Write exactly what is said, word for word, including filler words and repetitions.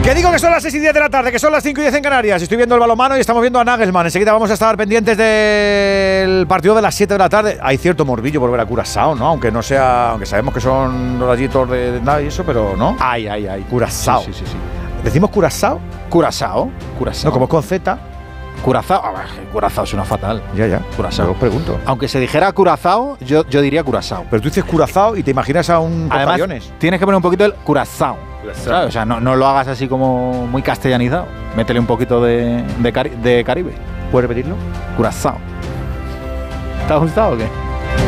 Que digo que son las seis y diez de la tarde, que son las cinco y diez en Canarias. Estoy viendo el balonmano y estamos viendo a Nagelsmann. Enseguida vamos a estar pendientes del partido de las siete de la tarde. Hay cierto morbillo por ver a Curazao, ¿no? Aunque no sea, aunque sabemos que son los gallitos de nada y eso, pero no. Ay, ay, ay. Curazao. Sí, sí, sí, sí. ¿Decimos Curazao? Curazao. Curazao. No, como es con Z. Curazao. Ah, Curazao suena fatal. Ya, ya. Curazao. Yo os pregunto. Aunque se dijera Curazao, yo, yo diría Curazao. Pero tú dices Curazao y te imaginas a un Además, portaaviones. tienes que poner un poquito el Curazao. ¿Sabes? O sea, no, no lo hagas así como muy castellanizado. Métele un poquito de, de, cari de Caribe. ¿Puedes repetirlo? Curazao. ¿Te ha gustado o qué?